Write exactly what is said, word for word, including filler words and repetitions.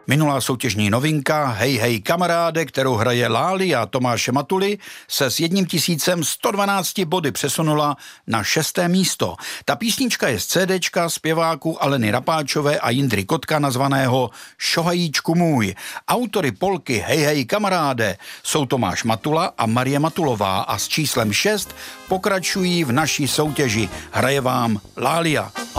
Minulá soutěžní novinka Hej, hej, kamaráde, kterou hraje Lália Tomáše Matuly, se s jedním tisícem sto dvanácti body přesunula na šesté místo. Ta písnička je z CDčka zpěváků Aleny Rapáčové a Jindry Kotka nazvaného Šohajíčku můj. Autory polky Hej, hej, kamaráde jsou Tomáš Matula a Marie Matulová a s číslem šest pokračují v naší soutěži. Hraje vám Lália.